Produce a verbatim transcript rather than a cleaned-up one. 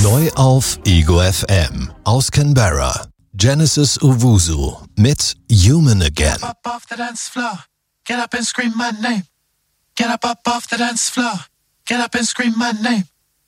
Neu auf Ego F M aus Canberra. Genesis Owusu mit Human Again. Up off the dance floor, get up and scream my name. Get up, up off the dance floor, get up and scream my name.